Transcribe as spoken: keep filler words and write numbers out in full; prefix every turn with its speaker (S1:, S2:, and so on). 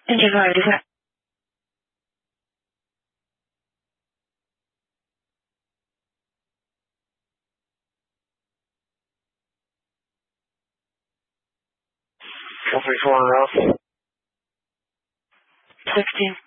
S1: Engine load, is it? four three four on Ralph. sixteen.